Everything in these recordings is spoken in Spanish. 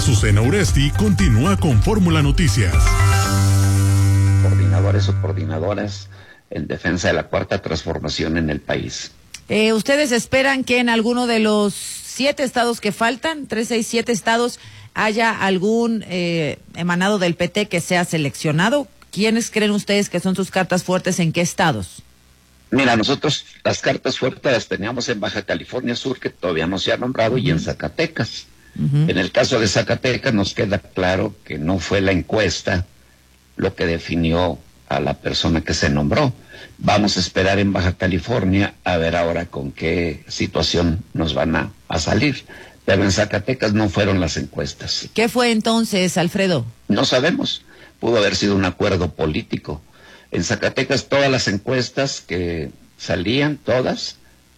Azucena Uresti continúa con Fórmula Noticias. Coordinadores o coordinadoras en defensa de la cuarta transformación en el país. ¿Ustedes esperan que en alguno de los 7 estados que faltan, 3, 6, 7 estados, haya algún emanado del PT que sea seleccionado? ¿Quiénes creen ustedes que son sus cartas fuertes, en qué estados? Mira, nosotros las cartas fuertes las teníamos en Baja California Sur, que todavía no se ha nombrado, y en Zacatecas. En el caso de Zacatecas nos queda claro que no fue la encuesta lo que definió a la persona que se nombró. Vamos a esperar en Baja California a ver ahora con qué situación nos van a salir. Pero en Zacatecas no fueron las encuestas. ¿Qué fue entonces, Alfredo? No sabemos. Pudo haber sido un acuerdo político. En Zacatecas todas las encuestas que salían, todas,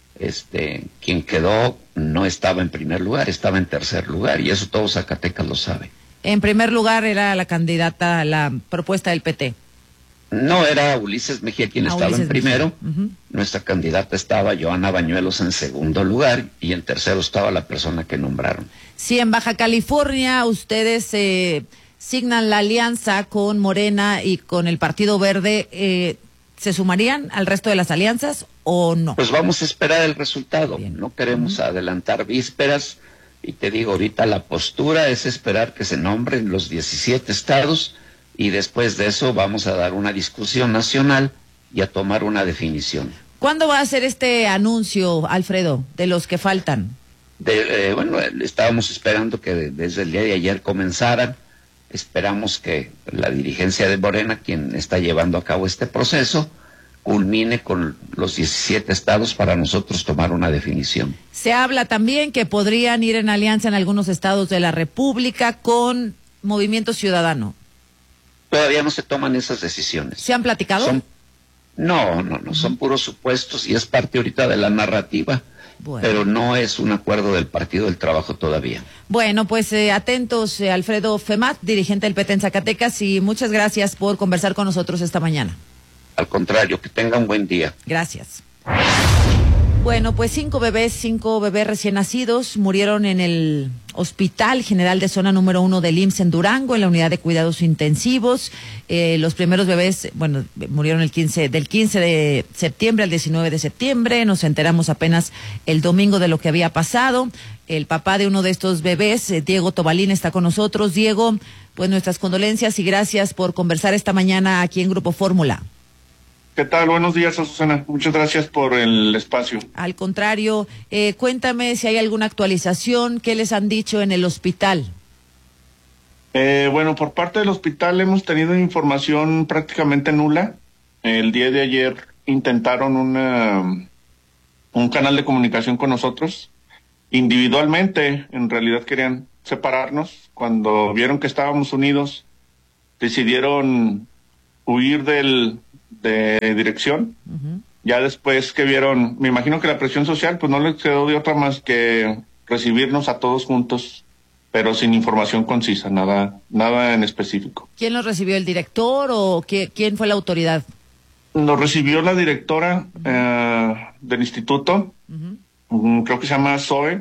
quien quedó no estaba en primer lugar, estaba en tercer lugar, y eso todo Zacatecas lo sabe. En primer lugar era la candidata, la propuesta del PT. No, era Ulises Mejía quien estaba Ulises en primero. Mejía. Nuestra candidata estaba Joana Bañuelos en segundo lugar, y en tercero estaba la persona que nombraron. Si en Baja California ustedes signan la alianza con Morena y con el Partido Verde, ¿se sumarían al resto de las alianzas o no? Pues vamos a esperar el resultado. Bien. No queremos adelantar vísperas, y te digo, ahorita la postura es esperar que se nombren los 17 estados, y después de eso vamos a dar una discusión nacional y a tomar una definición. ¿Cuándo va a ser este anuncio, Alfredo, de los que faltan? Bueno, estábamos esperando que desde el día de ayer comenzaran. Esperamos que la dirigencia de Morena, quien está llevando a cabo este proceso, culmine con los 17 estados para nosotros tomar una definición. Se habla también que podrían ir en alianza en algunos estados de la República con Movimiento Ciudadano. Todavía no se toman esas decisiones. ¿Se han platicado? No, son puros supuestos, y es parte ahorita de la narrativa. Bueno. Pero no es un acuerdo del Partido del Trabajo todavía. Bueno, pues atentos, Alfredo Femat, dirigente del PT en Zacatecas, y muchas gracias por conversar con nosotros esta mañana. Al contrario, que tenga un buen día. Gracias. Bueno, pues 5 bebés recién nacidos murieron en el Hospital General de Zona número 1 del IMSS en Durango, en la unidad de cuidados intensivos. Los primeros bebés, murieron del 15 de septiembre al 19 de septiembre. Nos enteramos apenas el domingo de lo que había pasado. El papá de uno de estos bebés, Diego Tobalín, está con nosotros. Diego, pues nuestras condolencias y gracias por conversar esta mañana aquí en Grupo Fórmula. ¿Qué tal? Buenos días, Azucena. Muchas gracias por el espacio. Al contrario, cuéntame si hay alguna actualización, ¿qué les han dicho en el hospital? Bueno, por parte del hospital hemos tenido información prácticamente nula. El día de ayer intentaron un canal de comunicación con nosotros. Individualmente, en realidad querían separarnos. Cuando vieron que estábamos unidos, decidieron huir de dirección. Ya después que vieron, me imagino que la presión social pues no les quedó de otra más que recibirnos a todos juntos, pero sin información concisa, nada en específico. ¿Quién los recibió, el director o quién fue la autoridad? Nos recibió la directora del instituto, creo que se llama Zoe,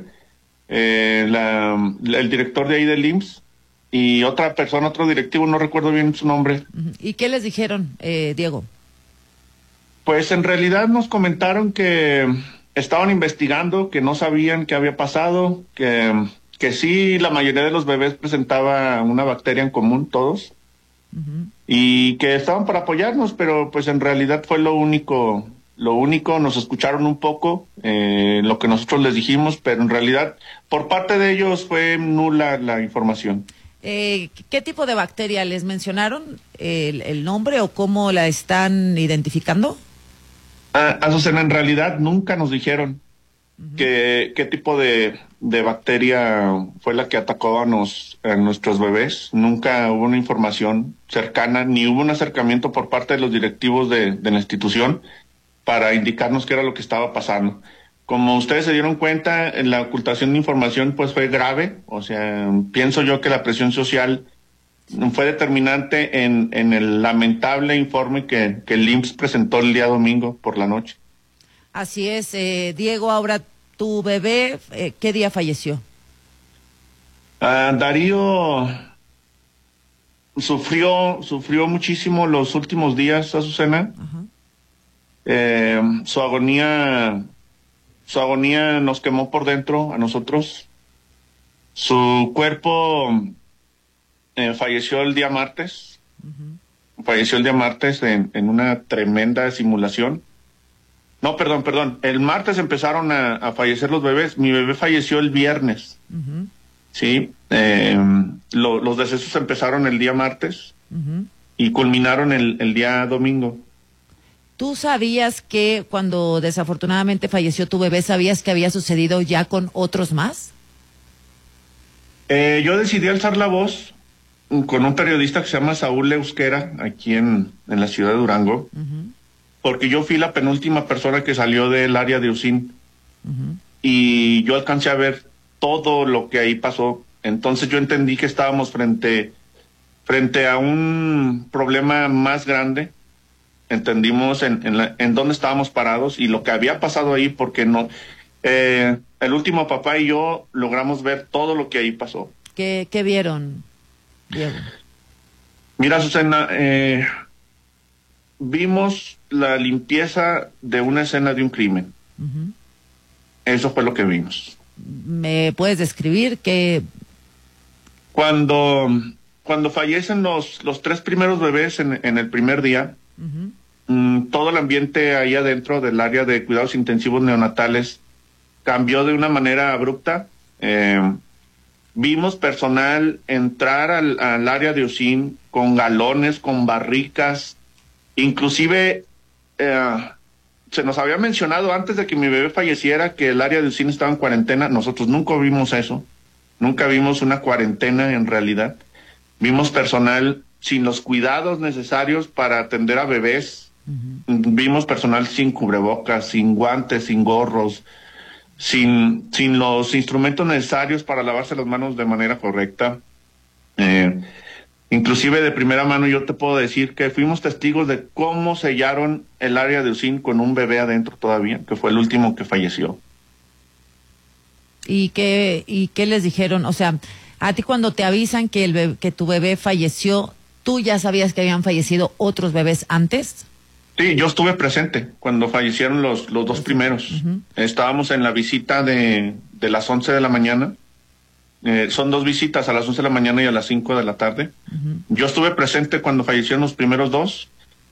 el director de ahí del IMSS, y otra persona, otro directivo, no recuerdo bien su nombre. ¿Y qué les dijeron, Diego? Pues en realidad nos comentaron que estaban investigando, que no sabían qué había pasado, que sí, la mayoría de los bebés presentaba una bacteria en común, todos, y que estaban para apoyarnos, pero pues en realidad fue lo único, nos escucharon un poco, lo que nosotros les dijimos, pero en realidad por parte de ellos fue nula la información. ¿Qué tipo de bacteria les mencionaron? ¿El nombre o cómo la están identificando? Azucena, en realidad nunca nos dijeron qué tipo de bacteria fue la que atacó a nuestros bebés. Nunca hubo una información cercana, ni hubo un acercamiento por parte de los directivos de la institución para indicarnos qué era lo que estaba pasando. Como ustedes se dieron cuenta, la ocultación de información pues fue grave. O sea, pienso yo que la presión social fue determinante en el lamentable informe que el IMSS presentó el día domingo por la noche. Así es, Diego. Ahora, tu bebé, ¿qué día falleció? Darío sufrió muchísimo los últimos días, Azucena. Su agonía nos quemó por dentro a nosotros. Su cuerpo falleció el día martes. Falleció el día martes en una tremenda simulación. No, perdón. El martes empezaron a fallecer los bebés. Mi bebé falleció el viernes. Sí. Los decesos empezaron el día martes y culminaron el día domingo. ¿Tú sabías que cuando desafortunadamente falleció tu bebé, sabías que había sucedido ya con otros más? Yo decidí alzar la voz con un periodista que se llama Saúl Euskera, aquí en la ciudad de Durango, porque yo fui la penúltima persona que salió del área de UCIN y yo alcancé a ver todo lo que ahí pasó. Entonces yo entendí que estábamos frente a un problema más grande. Entendimos en dónde estábamos parados y lo que había pasado ahí, porque no, el último papá y yo logramos ver todo lo que ahí pasó. ¿Qué vieron, Diego? Mira, Susana, vimos la limpieza de una escena de un crimen. Eso fue lo que vimos. ¿Me puedes describir qué? Cuando fallecen los 3 primeros bebés en el primer día, todo el ambiente ahí adentro del área de cuidados intensivos neonatales cambió de una manera abrupta. Vimos personal entrar al área de UCIN con galones, con barricas, inclusive se nos había mencionado antes de que mi bebé falleciera que el área de UCIN estaba en cuarentena. Nosotros nunca vimos eso, nunca vimos una cuarentena en realidad. Vimos personal sin los cuidados necesarios para atender a bebés. Vimos personal sin cubrebocas, sin guantes, sin gorros, sin los instrumentos necesarios para lavarse las manos de manera correcta. Inclusive de primera mano yo te puedo decir que fuimos testigos de cómo sellaron el área de UCIN con un bebé adentro todavía, que fue el último que falleció. ¿Y qué les dijeron? O sea, a ti cuando te avisan que tu bebé falleció, ¿tú ya sabías que habían fallecido otros bebés antes? Sí, yo estuve presente cuando fallecieron los 2 primeros. Estábamos en la visita de las 11 de la mañana. Son 2 visitas, a las 11 de la mañana y a las 5 de la tarde. Yo estuve presente cuando fallecieron los primeros 2.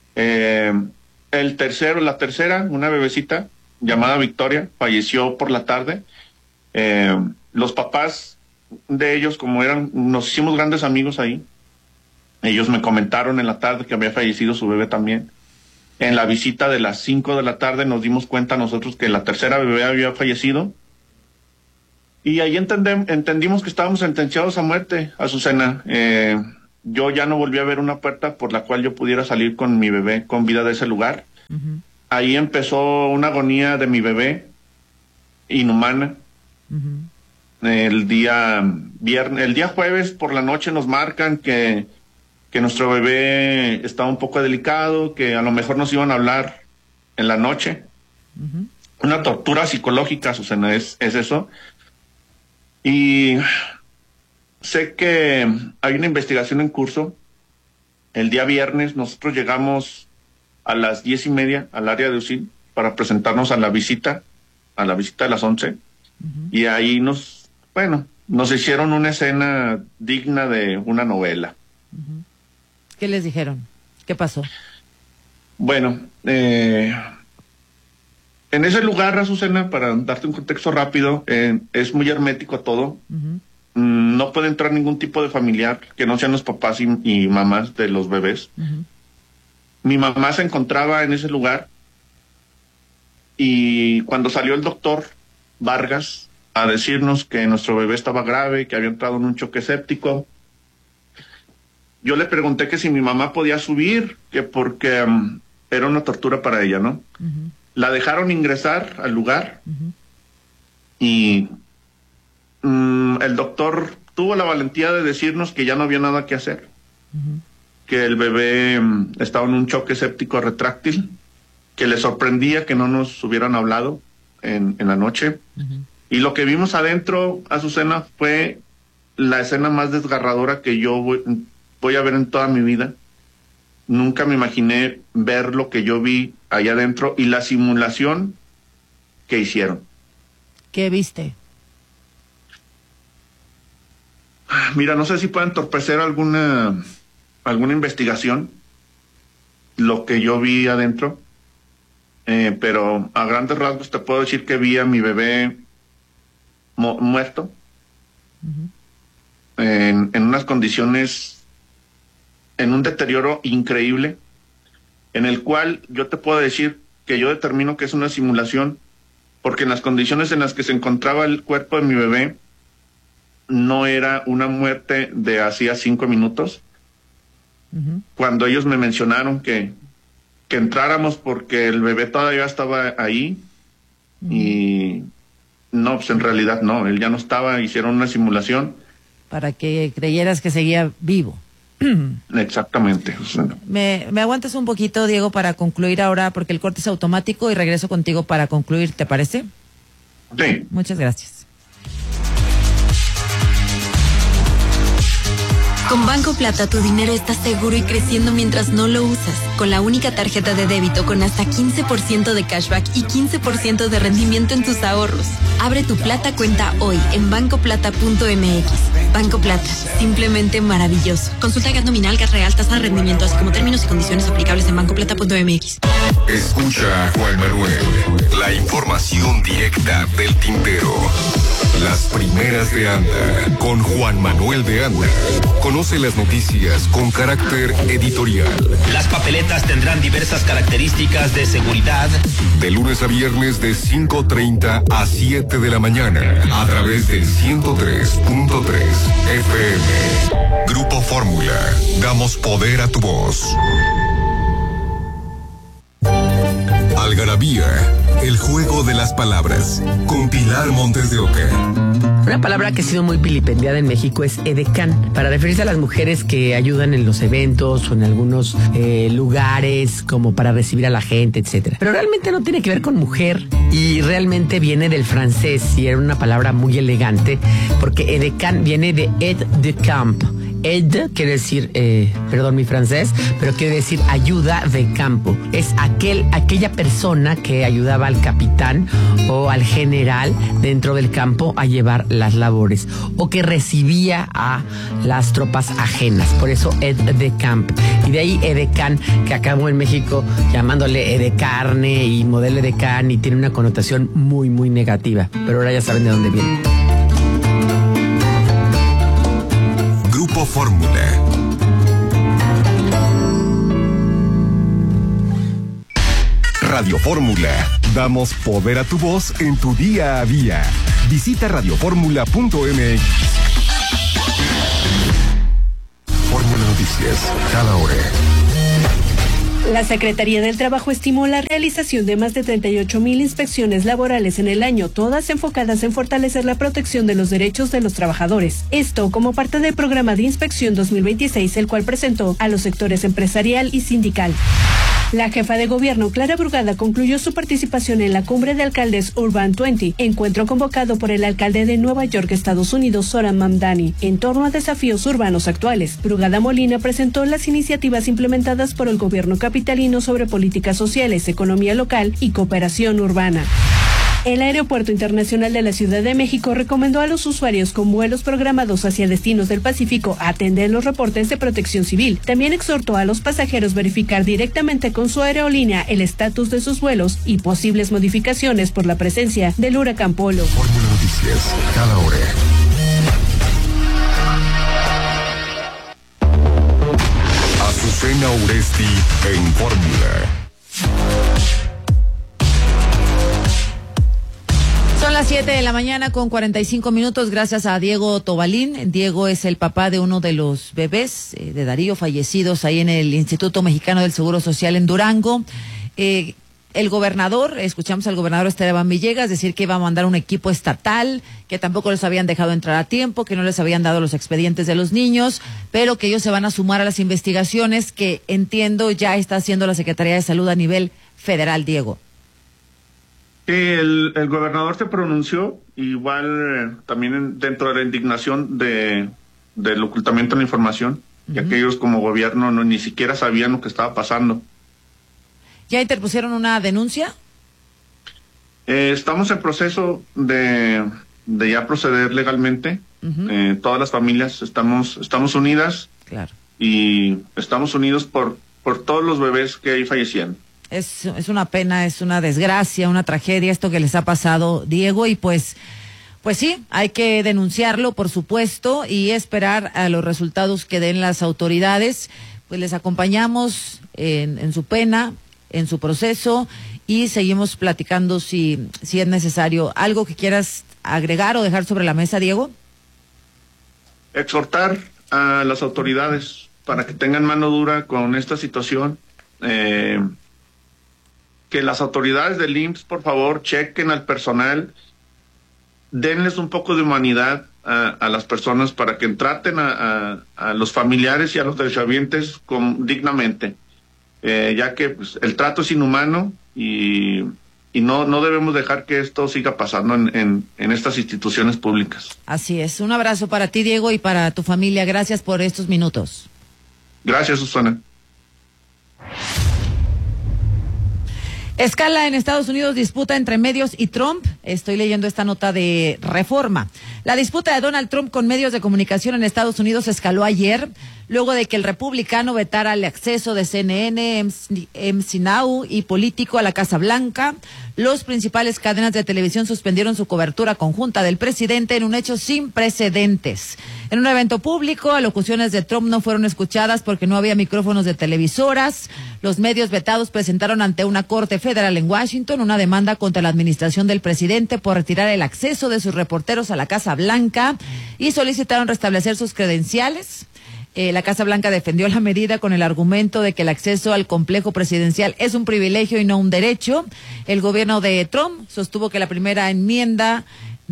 La tercera, una bebecita llamada Victoria, falleció por la tarde. Los papás de ellos, nos hicimos grandes amigos ahí. Ellos me comentaron en la tarde que había fallecido su bebé también. En la visita de las 5 de la tarde nos dimos cuenta nosotros que la tercera bebé había fallecido. Y ahí entendimos que estábamos sentenciados a muerte, Azucena. Yo ya no volví a ver una puerta por la cual yo pudiera salir con mi bebé con vida de ese lugar. Ahí empezó una agonía de mi bebé, inhumana. El día jueves por la noche nos marcan que nuestro bebé estaba un poco delicado, que a lo mejor nos iban a hablar en la noche. Una tortura psicológica, Susana, es eso. Y sé que hay una investigación en curso. El día viernes nosotros llegamos a las 10:30 al área de UCIN para presentarnos a la visita de las 11. Y ahí nos hicieron una escena digna de una novela. ¿Qué les dijeron? ¿Qué pasó? Bueno, en ese lugar, Azucena, para darte un contexto rápido, es muy hermético todo. No puede entrar ningún tipo de familiar que no sean los papás y mamás de los bebés. Mi mamá se encontraba en ese lugar y cuando salió el doctor Vargas a decirnos que nuestro bebé estaba grave, que había entrado en un choque séptico, yo le pregunté que si mi mamá podía subir, que porque era una tortura para ella, ¿no? La dejaron ingresar al lugar y el doctor tuvo la valentía de decirnos que ya no había nada que hacer, que el bebé estaba en un choque séptico retráctil, que le sorprendía que no nos hubieran hablado en la noche. Y lo que vimos adentro, Azucena, fue la escena más desgarradora que yo voy a ver en toda mi vida. Nunca me imaginé ver lo que yo vi allá adentro y la simulación que hicieron. ¿Qué viste? Mira, no sé si puede entorpecer alguna investigación lo que yo vi adentro, pero a grandes rasgos te puedo decir que vi a mi bebé muerto, en unas condiciones, en un deterioro increíble, en el cual yo te puedo decir que yo determino que es una simulación, porque en las condiciones en las que se encontraba el cuerpo de mi bebé, no era una muerte de hacía 5 minutos. Cuando ellos me mencionaron que entráramos porque el bebé todavía estaba ahí, y no, pues en realidad no, él ya no estaba, hicieron una simulación. Para que creyeras que seguía vivo. Exactamente. ¿Me aguantas un poquito, Diego, para concluir ahora? Porque el corte es automático y regreso contigo para concluir, ¿te parece? Sí. Muchas gracias. Con Banco Plata tu dinero está seguro y creciendo mientras no lo usas. Con la única tarjeta de débito con hasta 15% de cashback y 15% de rendimiento en tus ahorros. Abre tu Plata cuenta hoy en bancoplata.mx. Banco Plata, simplemente maravilloso. Consulta gas nominal, gas real, tasa de rendimiento, así como términos y condiciones aplicables en bancoplata.mx. Escucha a Juan Manuel, la información directa del tintero. Las primeras de Anda, con Juan Manuel de Anda. Conoce las noticias con carácter editorial. Las papeletas tendrán diversas características de seguridad. De lunes a viernes de 5:30 a 7 de la mañana, a través del 103.3 FM. Grupo Fórmula, damos poder a tu voz. Algarabía, el juego de las palabras, con Pilar Montes de Oca. Una palabra que ha sido muy vilipendiada en México es edecán, para referirse a las mujeres que ayudan en los eventos o en algunos lugares, como para recibir a la gente, etcétera. Pero realmente no tiene que ver con mujer y realmente viene del francés y era una palabra muy elegante, porque edecán viene de aide de camp. Aide quiere decir, perdón mi francés, pero quiere decir ayuda de campo. Es aquella persona que ayudaba al capitán o al general dentro del campo a llevar las labores, o que recibía a las tropas ajenas. Por eso aide de camp. Y de ahí edecán, que acabó en México llamándole edecarne y modelo edecán, y tiene una connotación muy, muy negativa. Pero ahora ya saben de dónde viene. Grupo Fórmula. Radio Fórmula. Damos poder a tu voz en tu día a día. Visita radioformula.mx. Fórmula Noticias, cada hora. La Secretaría del Trabajo estimó la realización de más de 38,000 inspecciones laborales en el año, todas enfocadas en fortalecer la protección de los derechos de los trabajadores. Esto como parte del programa de inspección 2026, el cual presentó a los sectores empresarial y sindical. La jefa de gobierno, Clara Brugada, concluyó su participación en la Cumbre de Alcaldes Urban 20, encuentro convocado por el alcalde de Nueva York, Estados Unidos, Zoran Mamdani, en torno a desafíos urbanos actuales. Brugada Molina presentó las iniciativas implementadas por el gobierno capitalino sobre políticas sociales, economía local y cooperación urbana. El Aeropuerto Internacional de la Ciudad de México recomendó a los usuarios con vuelos programados hacia destinos del Pacífico atender los reportes de Protección Civil. También exhortó a los pasajeros verificar directamente con su aerolínea el estatus de sus vuelos y posibles modificaciones por la presencia del huracán Polo. Fórmula Noticias, cada hora. Azucena Uresti en Fórmula. Son las 7 de la mañana con 45 minutos, gracias a Diego Tobalín. Diego es el papá de uno de los bebés de Darío fallecidos ahí en el Instituto Mexicano del Seguro Social en Durango. El gobernador, escuchamos al gobernador Esteban Villegas decir que iba a mandar un equipo estatal, que tampoco les habían dejado entrar a tiempo, que no les habían dado los expedientes de los niños, pero que ellos se van a sumar a las investigaciones que entiendo ya está haciendo la Secretaría de Salud a nivel federal, Diego. Sí, el gobernador se pronunció, igual también dentro de la indignación del ocultamiento de la información, ya que ellos como gobierno ni siquiera sabían lo que estaba pasando. ¿Ya interpusieron una denuncia? Estamos en proceso de ya proceder legalmente. Todas las familias estamos unidas. Claro. Y estamos unidos por todos los bebés que ahí fallecían. Es una pena, es una desgracia, una tragedia esto que les ha pasado, Diego, y pues sí, hay que denunciarlo, por supuesto, y esperar a los resultados que den las autoridades. Pues les acompañamos en su pena, en su proceso, y seguimos platicando si es necesario. ¿Algo que quieras agregar o dejar sobre la mesa, Diego? Exhortar a las autoridades para que tengan mano dura con esta situación, que las autoridades del IMSS, por favor, chequen al personal, denles un poco de humanidad a las personas para que traten a los familiares y a los derechohabientes dignamente, ya que pues, el trato es inhumano y no debemos dejar que esto siga pasando en estas instituciones públicas. Así es. Un abrazo para ti, Diego, y para tu familia. Gracias por estos minutos. Gracias, Susana. Escala en Estados Unidos, disputa entre medios y Trump. Estoy leyendo esta nota de Reforma. La disputa de Donald Trump con medios de comunicación en Estados Unidos escaló ayer, luego de que el republicano vetara el acceso de CNN, MC Now y Político a la Casa Blanca. Los principales cadenas de televisión suspendieron su cobertura conjunta del presidente en un hecho sin precedentes. En un evento público, alocuciones de Trump no fueron escuchadas porque no había micrófonos de televisoras. Los medios vetados presentaron ante una corte federal en Washington una demanda contra la administración del presidente por retirar el acceso de sus reporteros a la Casa Blanca y solicitaron restablecer sus credenciales. La Casa Blanca defendió la medida con el argumento de que el acceso al complejo presidencial es un privilegio y no un derecho. El gobierno de Trump sostuvo que la primera enmienda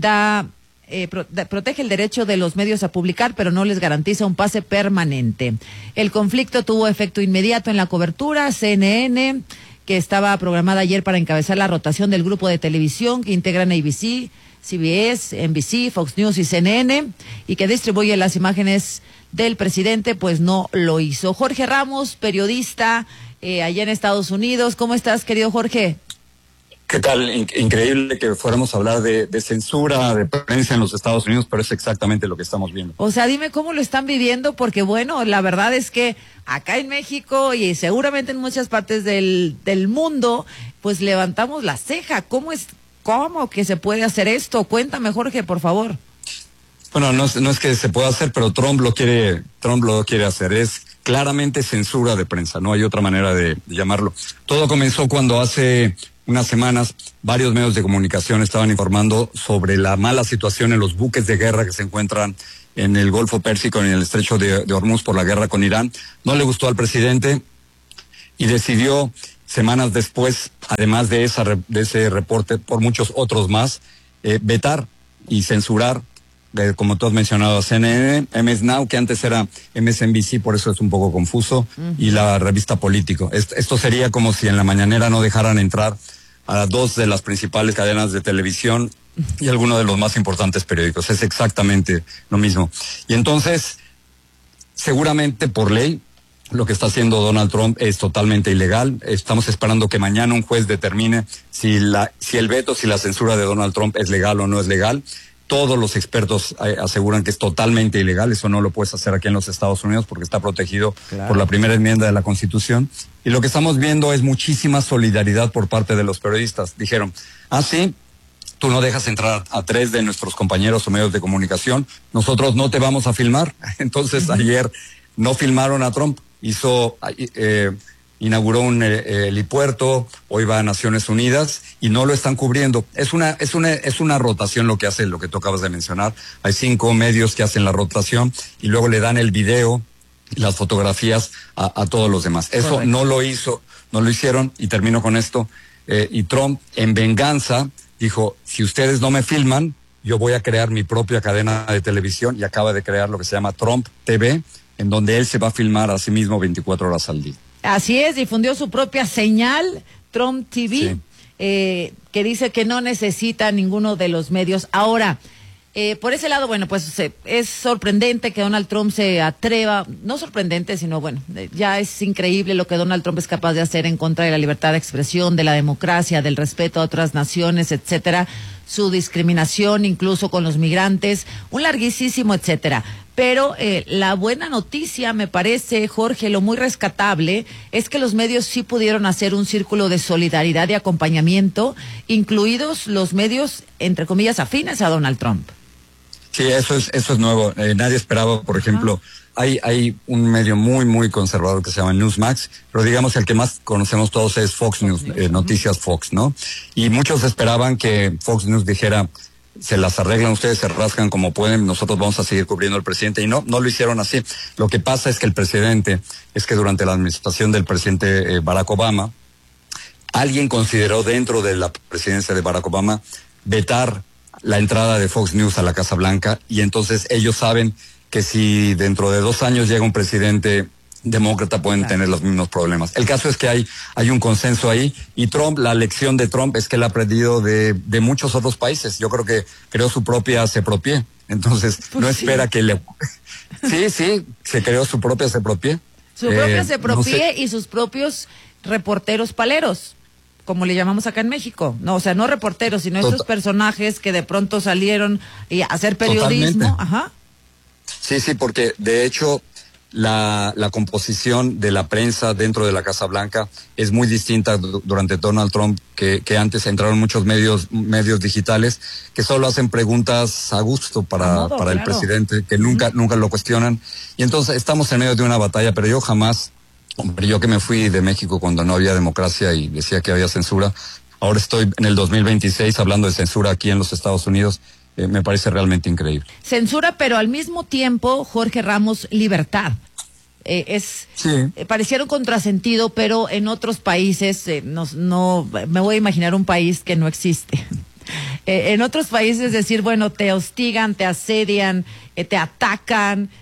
protege el derecho de los medios a publicar, pero no les garantiza un pase permanente. El conflicto tuvo efecto inmediato en la cobertura. CNN, que estaba programada ayer para encabezar la rotación del grupo de televisión que integran ABC, CBS, NBC, Fox News y CNN, y que distribuye las imágenes del presidente, pues no lo hizo. Jorge Ramos, periodista allá en Estados Unidos. ¿Cómo estás, querido Jorge? ¿Qué tal? Increíble que fuéramos a hablar de censura, de prensa en los Estados Unidos, pero es exactamente lo que estamos viendo. O sea, dime cómo lo están viviendo, porque bueno, la verdad es que acá en México y seguramente en muchas partes del mundo, pues levantamos la ceja. ¿Cómo que se puede hacer esto? Cuéntame, Jorge, por favor. Bueno, no es que se pueda hacer, pero Trump lo quiere hacer. Es claramente censura de prensa, no hay otra manera de llamarlo. Todo comenzó cuando hace unas semanas varios medios de comunicación estaban informando sobre la mala situación en los buques de guerra que se encuentran en el Golfo Pérsico, en el Estrecho de Hormuz por la guerra con Irán. No le gustó al presidente y decidió semanas después, además de ese reporte, por muchos otros más, vetar y censurar, como tú has mencionado, a CNN, MS Now, que antes era MSNBC, por eso es un poco confuso, y la revista Político. Esto sería como si en la mañanera no dejaran entrar a dos de las principales cadenas de televisión y algunos de los más importantes periódicos. Es exactamente lo mismo. Y entonces, seguramente por ley, lo que está haciendo Donald Trump es totalmente ilegal. Estamos esperando que mañana un juez determine si el veto, si la censura de Donald Trump es legal o no es legal. Todos los expertos aseguran que es totalmente ilegal. Eso no lo puedes hacer aquí en los Estados Unidos porque está protegido por la primera enmienda de la Constitución. Y lo que estamos viendo es muchísima solidaridad por parte de los periodistas. Dijeron, sí, tú no dejas entrar a 3 de nuestros compañeros o medios de comunicación, nosotros no te vamos a filmar. Entonces ayer no filmaron a Trump. Inauguró un helipuerto, hoy va a Naciones Unidas y no lo están cubriendo. Es una rotación lo que tú acabas de mencionar. Hay 5 medios que hacen la rotación y luego le dan el video y las fotografías a todos los demás. Eso correcto. No lo hicieron, y termino con esto. Y Trump, en venganza, dijo, si ustedes no me filman, yo voy a crear mi propia cadena de televisión, y acaba de crear lo que se llama Trump TV, en donde él se va a filmar a sí mismo 24 horas al día. Así es, difundió su propia señal, Trump TV. Sí. que dice que no necesita ninguno de los medios. Ahora, por ese lado, bueno, pues es sorprendente que Donald Trump se atreva, no sorprendente, sino bueno, ya es increíble lo que Donald Trump es capaz de hacer en contra de la libertad de expresión, de la democracia, del respeto a otras naciones, etcétera, su discriminación incluso con los migrantes, un larguísimo etcétera. Pero la buena noticia, me parece, Jorge, lo muy rescatable, es que los medios sí pudieron hacer un círculo de solidaridad y acompañamiento, incluidos los medios, entre comillas, afines a Donald Trump. Sí, eso es nuevo. Nadie esperaba, por ejemplo, hay un medio muy, muy conservador que se llama Newsmax, pero digamos el que más conocemos todos es Fox News, Noticias Fox, ¿no? Y muchos esperaban que Fox News dijera, se las arreglan ustedes, se rascan como pueden, nosotros vamos a seguir cubriendo al presidente, y no lo hicieron así. Lo que pasa es que durante la administración del presidente Barack Obama, alguien consideró dentro de la presidencia de Barack Obama vetar la entrada de Fox News a la Casa Blanca, y entonces ellos saben que si dentro de 2 años llega un presidente demócrata pueden tener los mismos problemas. El caso es que hay un consenso ahí, y Trump, la lección de Trump es que él ha aprendido de muchos otros países. Yo creo que creó su propia CEPROPIE, entonces pues no espera que le... Sí, se creó su propia CEPROPIE. Su propia CEPROPIE y sus propios reporteros paleros, como le llamamos acá en México. No, o sea, no reporteros, sino esos personajes que de pronto salieron a hacer periodismo. Totalmente. Ajá. Sí, porque de hecho la composición de la prensa dentro de la Casa Blanca es muy distinta durante Donald Trump, que antes entraron muchos medios digitales que solo hacen preguntas a gusto para el presidente, que nunca lo cuestionan. Y entonces estamos en medio de una batalla, pero yo que me fui de México cuando no había democracia y decía que había censura, ahora estoy en el 2026 hablando de censura aquí en los Estados Unidos. Me parece realmente increíble. Censura, pero al mismo tiempo, Jorge Ramos, libertad. Pareciera un contrasentido, pero en otros países, no me voy a imaginar un país que no existe. En otros países decir, bueno, te hostigan, te asedian, te atacan,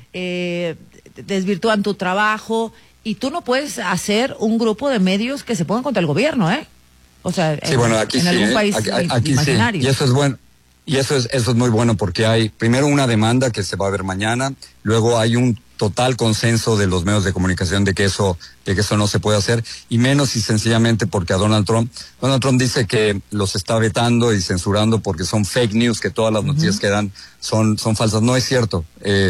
desvirtúan tu trabajo, y tú no puedes hacer un grupo de medios que se pongan contra el gobierno, ¿eh? O sea, aquí en algún país aquí imaginario. Sí. Y eso es bueno. Y eso es muy bueno, porque hay primero una demanda que se va a ver mañana, luego hay un total consenso de los medios de comunicación de que eso no se puede hacer, y menos y sencillamente porque a Donald Trump dice que los está vetando y censurando porque son fake news, que todas las noticias que dan son falsas. No es cierto.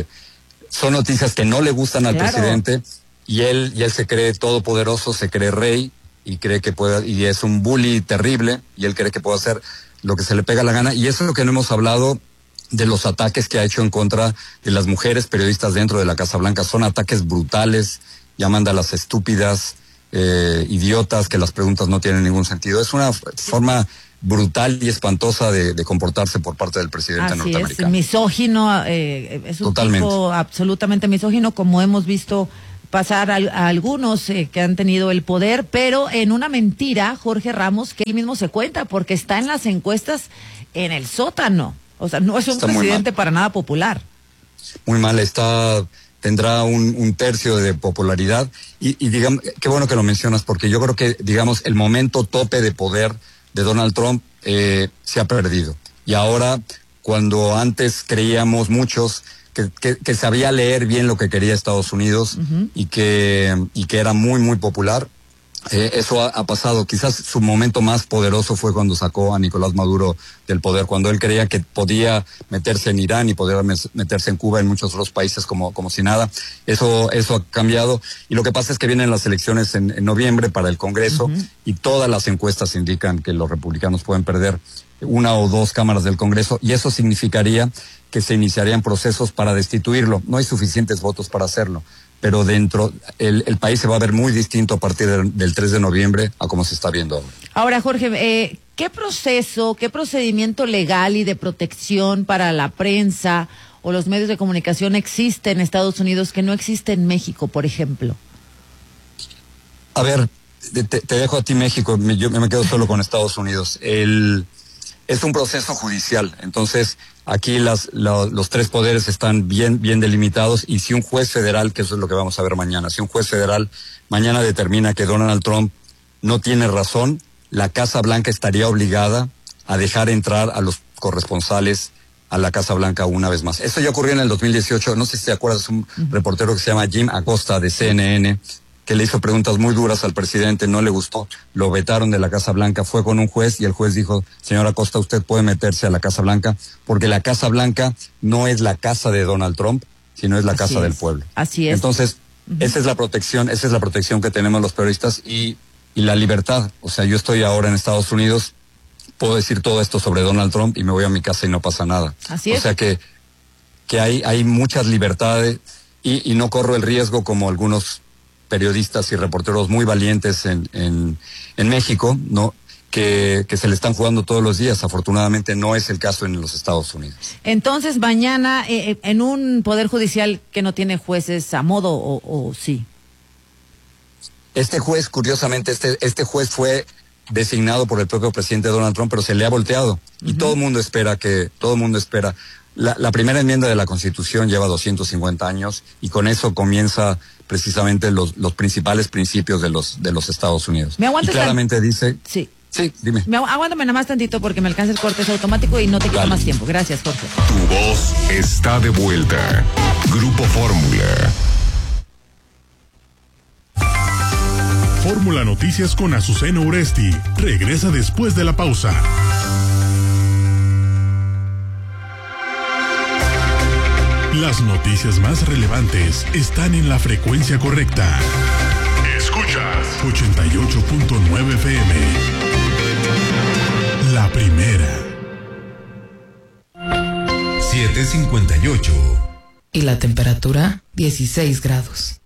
Son noticias que no le gustan al presidente, y él se cree todopoderoso, se cree rey, y cree que puede, y es un bully terrible, y él cree que puede hacer lo que se le pega la gana. Y eso es lo que no hemos hablado de los ataques que ha hecho en contra de las mujeres periodistas dentro de la Casa Blanca. Son ataques brutales, llaman a las estúpidas, idiotas, que las preguntas no tienen ningún sentido. Es una forma brutal y espantosa de comportarse por parte del presidente norteamericano. Es misógino, es un tipo absolutamente misógino, como hemos visto pasar a algunos que han tenido el poder, pero en una mentira, Jorge Ramos, que él mismo se cuenta, porque está en las encuestas en el sótano. O sea, no es un presidente para nada popular. Muy mal, tendrá un tercio de popularidad, y digamos, qué bueno que lo mencionas, porque yo creo que, digamos, el momento tope de poder de Donald Trump se ha perdido. Y ahora, cuando antes creíamos muchos que sabía leer bien lo que quería Estados Unidos, y que era muy, muy popular, eso ha pasado. Quizás su momento más poderoso fue cuando sacó a Nicolás Maduro del poder, cuando él creía que podía meterse en Irán y podía meterse en Cuba, en muchos otros países como si nada. Eso ha cambiado, y lo que pasa es que vienen las elecciones en noviembre para el Congreso, y todas las encuestas indican que los republicanos pueden perder 1 o 2 cámaras del Congreso, y eso significaría que se iniciarían procesos para destituirlo. No hay suficientes votos para hacerlo, pero el país se va a ver muy distinto a partir del 3 de noviembre a como se está viendo ahora. Ahora, Jorge, ¿qué procedimiento legal y de protección para la prensa o los medios de comunicación existe en Estados Unidos que no existe en México, por ejemplo? A ver, te dejo a ti México, yo me quedo solo con Estados Unidos. Es un proceso judicial, entonces aquí los 3 poderes están bien delimitados, y si un juez federal, que eso es lo que vamos a ver mañana, si un juez federal mañana determina que Donald Trump no tiene razón, la Casa Blanca estaría obligada a dejar entrar a los corresponsales a la Casa Blanca una vez más. Esto ya ocurrió en el 2018, no sé si te acuerdas, un reportero que se llama Jim Acosta de CNN, que le hizo preguntas muy duras al presidente, no le gustó, lo vetaron de la Casa Blanca, fue con un juez y el juez dijo, señor Acosta, usted puede meterse a la Casa Blanca, porque la Casa Blanca no es la casa de Donald Trump, sino es la casa del pueblo. Así es. Entonces, esa es la protección que tenemos los periodistas y la libertad. O sea, yo estoy ahora en Estados Unidos, puedo decir todo esto sobre Donald Trump y me voy a mi casa y no pasa nada. Así es. O sea que hay muchas libertades y no corro el riesgo como algunos periodistas y reporteros muy valientes en México, ¿no? Que se le están jugando todos los días. Afortunadamente no es el caso en los Estados Unidos. Entonces, mañana, en un poder judicial que no tiene jueces a modo, o sí. Este juez, curiosamente, este juez fue designado por el propio presidente Donald Trump, pero se le ha volteado. Y todo el mundo espera La primera enmienda de la Constitución lleva 250 años y con eso comienza precisamente los principales principios de los Estados Unidos. ¿Me aguantas? Y claramente dice... Sí. Sí, dime. Aguántame nada más tantito porque me alcanza el corte, es automático y no te quito más tiempo. Gracias, Jorge. Tu voz está de vuelta. Grupo Fórmula. Fórmula Noticias con Azucena Uresti. Regresa después de la pausa. Las noticias más relevantes están en la frecuencia correcta. Escuchas 88.9 FM. La primera. 7:58. Y la temperatura 16 grados.